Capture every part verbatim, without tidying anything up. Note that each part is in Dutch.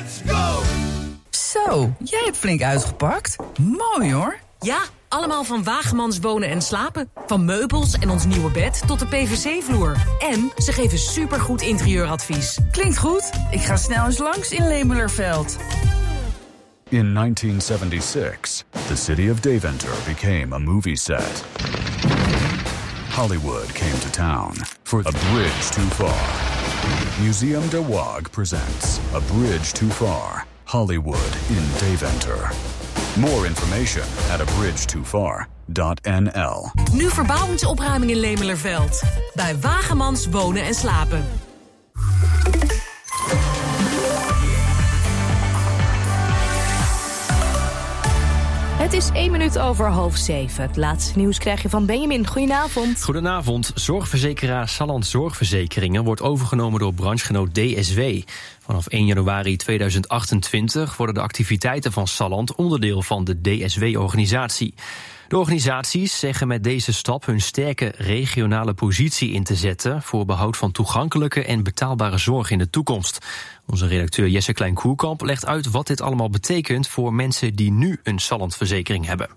Let's go! Zo, jij hebt flink uitgepakt. Mooi hoor. Ja, allemaal van Wagemans Wonen en Slapen. Van meubels en ons nieuwe bed tot de P V C-vloer. En ze geven supergoed interieuradvies. Klinkt goed. Ik ga snel eens langs in Lemelerveld. In nineteen seventy-six, the city of Deventer became a movie set. Hollywood came to town for A Bridge Too Far. Museum de Waag presents A Bridge Too Far, Hollywood in Deventer. More information at a bridge too far dot n l. Nu verbouwingsopruiming in Lemelerveld. Bij Wagemans Wonen en Slapen. Het is één minuut over half zeven. Het laatste nieuws krijg je van Benjamin. Goedenavond. Goedenavond. Zorgverzekeraar Salland Zorgverzekeringen wordt overgenomen door branchegenoot D S W. Vanaf één januari tweeduizend achtentwintig worden de activiteiten van Salland onderdeel van de D S W-organisatie. De organisaties zeggen met deze stap hun sterke regionale positie in te zetten voor behoud van toegankelijke en betaalbare zorg in de toekomst. Onze redacteur Jesse Klein-Koerkamp legt uit wat dit allemaal betekent voor mensen die nu een Salland-verzekering hebben.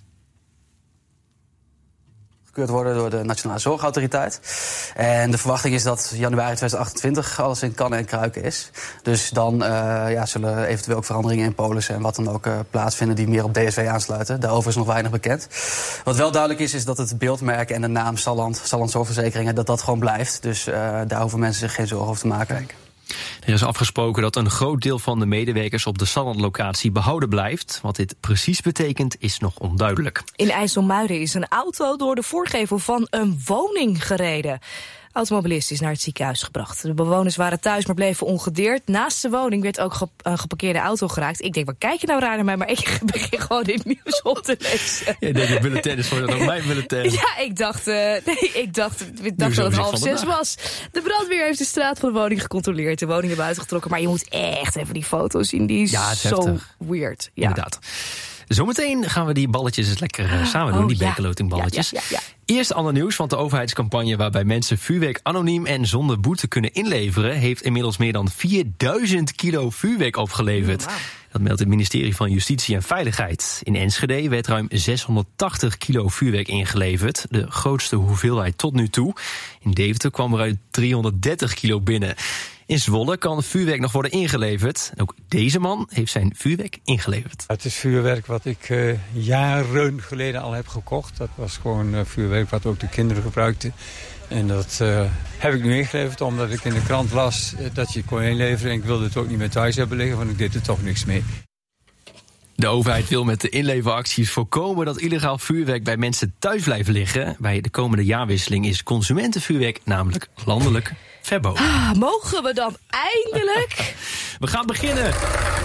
Gekeurd worden door de Nationale Zorgautoriteit. En de verwachting is dat januari tweeduizend achtentwintig alles in kannen en kruiken is. Dus dan uh, ja, zullen eventueel ook veranderingen in polissen en wat dan ook uh, plaatsvinden die meer op D S W aansluiten. Daarover is nog weinig bekend. Wat wel duidelijk is, is dat het beeldmerk en de naam Salland, Salland Zorgverzekeringen, dat dat gewoon blijft. Dus uh, daar hoeven mensen zich geen zorgen over te maken. Er is afgesproken dat een groot deel van de medewerkers op de Salland-locatie behouden blijft. Wat dit precies betekent is nog onduidelijk. In IJsselmuiden is een auto door de voorgevel van een woning gereden. Automobilist is naar het ziekenhuis gebracht. De bewoners waren thuis, maar bleven ongedeerd. Naast de woning werd ook een geparkeerde auto geraakt. Ik denk, wat kijk je nou raar naar mij? Maar ik begin gewoon dit nieuws op te lezen. Ja, ik denk, het bulletin is voor dat ook mijn bulletin. Ja, ik dacht, uh, nee, ik dacht, ik dacht dat het half zes was. De brandweer heeft de straat van de woning gecontroleerd. De woning hebben uitgetrokken. Maar je moet echt even die foto's zien. Die is ja, zo heftig. Weird. Ja. Inderdaad. Zometeen gaan we die balletjes eens lekker uh, samen doen, oh, die ja. bekerlotingballetjes. Ja, ja, ja, ja. Eerst ander nieuws, want de overheidscampagne waarbij mensen vuurwerk anoniem en zonder boete kunnen inleveren, heeft inmiddels meer dan vierduizend kilo vuurwerk opgeleverd. Oh, wow. Dat meldt het ministerie van Justitie en Veiligheid. In Enschede werd ruim zeshonderdtachtig kilo vuurwerk ingeleverd, de grootste hoeveelheid tot nu toe. In Deventer kwam er uit driehonderddertig kilo binnen. In Zwolle kan vuurwerk nog worden ingeleverd. Ook deze man heeft zijn vuurwerk ingeleverd. Het is vuurwerk wat ik uh, jaren geleden al heb gekocht. Dat was gewoon uh, vuurwerk wat ook de kinderen gebruikten. En dat uh, heb ik nu ingeleverd omdat ik in de krant las uh, dat je het kon inleveren. En ik wilde het ook niet meer thuis hebben liggen, want ik deed er toch niks mee. De overheid wil met de inleveracties voorkomen dat illegaal vuurwerk bij mensen thuis blijft liggen. Bij de komende jaarwisseling is consumentenvuurwerk namelijk landelijk verboden. Ah, mogen we dan eindelijk? We gaan beginnen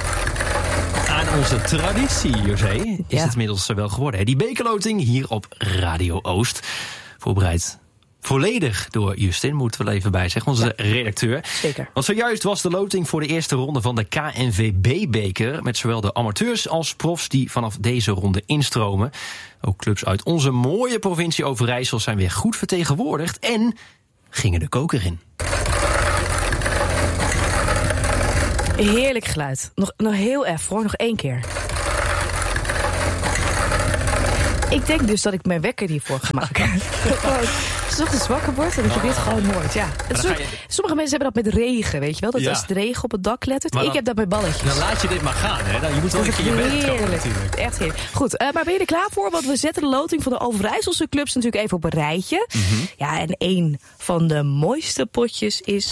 aan onze traditie, José. Is ja. het inmiddels wel geworden, hè? Die bekerloting hier op Radio Oost. Voorbereid volledig door Justin, moeten we er even bij zeggen, onze ja. redacteur. Zeker. Want zojuist was de loting voor de eerste ronde van de K N V B-beker, met zowel de amateurs als profs die vanaf deze ronde instromen. Ook clubs uit onze mooie provincie Overijssel zijn weer goed vertegenwoordigd en gingen de koker in. Heerlijk geluid. Nog, nog heel even hoor, nog één keer. Ik denk dus dat ik mijn wekker hiervoor ga maken. Als je ochtends wakker wordt en dat je dit gewoon hoort. Ja. Zo, je... Sommige mensen hebben dat met regen, weet je wel. Dat ja. als de regen op het dak klettert. Dan, ik heb dat met balletjes. Dan laat je dit maar gaan, hè. Dan, je moet wel een keer je bed komen natuurlijk. Echt heerlijk. Goed, uh, maar ben je er klaar voor? Want we zetten de loting van de Overijsselse clubs natuurlijk even op een rijtje. Mm-hmm. Ja, en één van de mooiste potjes is...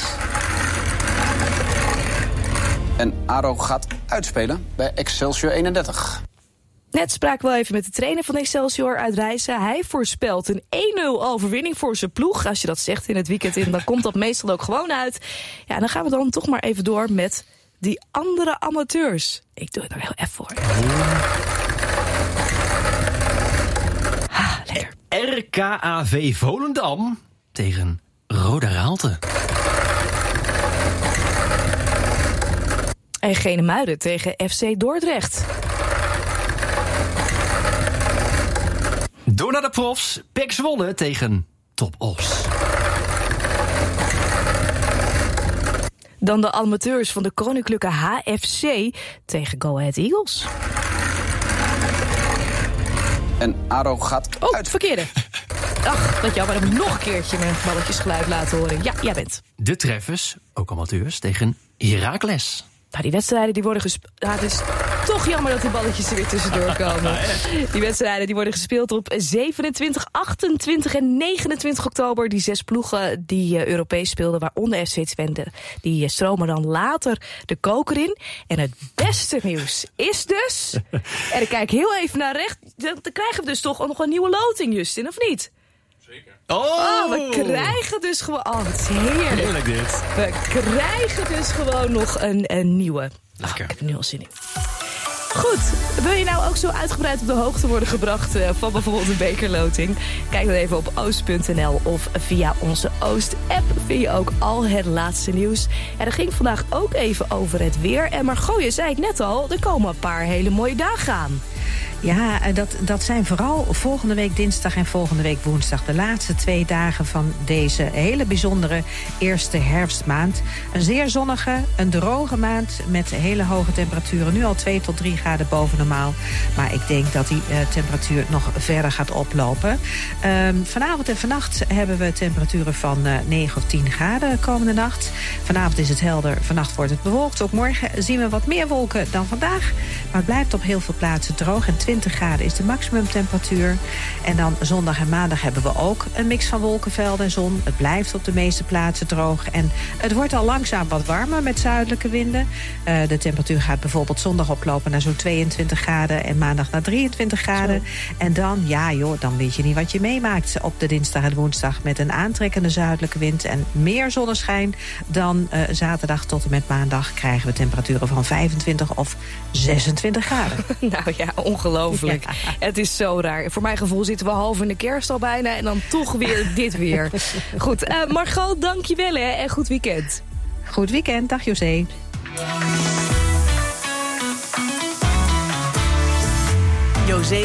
En A D O gaat uitspelen bij Excelsior eenendertig. Net spraken we even met de trainer van Excelsior uit Rijssen. Hij voorspelt een één nul overwinning voor zijn ploeg. Als je dat zegt in het weekend in, dan komt dat meestal ook gewoon uit. Ja, dan gaan we dan toch maar even door met die andere amateurs. Ik doe het nou heel even voor. Ah, lekker. R K A V Volendam tegen Roda Raalte. En Genemuiden tegen F C Dordrecht. Door naar de profs. P E C Zwolle tegen Top Os. Dan de amateurs van de Koninklijke H F C tegen Go Ahead Eagles. En ADO gaat Oh, uit... verkeerde. Ach, wat jammer. Dan heb ik nog een keertje mijn balletjesgeluid laten horen. Ja, jij bent. De treffers, ook amateurs, tegen Heracles. Nou, die wedstrijden die worden gespeeld... Ja, het is toch jammer dat die balletjes er weer tussendoor komen. Die wedstrijden die worden gespeeld op zevenentwintig, achtentwintig en negenentwintig oktober. Die zes ploegen die uh, Europees speelden, waaronder F C Twente. Die uh, stromen dan later de koker in. En het beste nieuws is dus... en ik kijk heel even naar rechts... dan krijgen we dus toch nog een nieuwe loting, Justin, of niet? Oh! Oh, we krijgen dus gewoon... Oh, het is heerlijk. Heerlijk dit. We krijgen dus gewoon nog een, een nieuwe. Lekker. Oh, ik heb er nu al zin in. Goed, wil je nou ook zo uitgebreid op de hoogte worden gebracht uh, van bijvoorbeeld een bekerloting? Kijk dan even op oost punt n l of via onze Oost-app vind je ook al het laatste nieuws. En er ging vandaag ook even over het weer. En Margot, je zei het net al, er komen een paar hele mooie dagen aan. Ja, dat, dat zijn vooral volgende week dinsdag en volgende week woensdag. De laatste twee dagen van deze hele bijzondere eerste herfstmaand. Een zeer zonnige, een droge maand met hele hoge temperaturen. Nu al twee tot drie graden boven normaal. Maar ik denk dat die uh, temperatuur nog verder gaat oplopen. Um, vanavond en vannacht hebben we temperaturen van uh, negen of tien graden komende nacht. Vanavond is het helder, vannacht wordt het bewolkt. Ook morgen zien we wat meer wolken dan vandaag. Maar het blijft op heel veel plaatsen droog. En twintig graden is de maximumtemperatuur. En dan zondag en maandag hebben we ook een mix van wolkenvelden en zon. Het blijft op de meeste plaatsen droog. En het wordt al langzaam wat warmer met zuidelijke winden. Uh, de temperatuur gaat bijvoorbeeld zondag oplopen naar zo'n tweeëntwintig graden... en maandag naar drieëntwintig graden. Zo. En dan, ja joh, dan weet je niet wat je meemaakt op de dinsdag en woensdag... met een aantrekkende zuidelijke wind en meer zonneschijn. Dan uh, zaterdag tot en met maandag krijgen we temperaturen van vijfentwintig of zesentwintig graden. Nou ja, ongelooflijk. Ja. Het is zo raar. Voor mijn gevoel zitten we half in de kerst al bijna... en dan toch weer dit weer. Goed, uh, Margot, dank je wel hè, en goed weekend. Goed weekend, dag José. José